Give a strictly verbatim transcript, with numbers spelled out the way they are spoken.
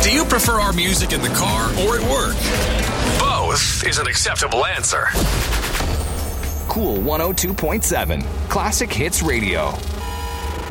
Do you prefer our music in the car or at work? Both is an acceptable answer. Cool one oh two point seven, Classic Hits Radio.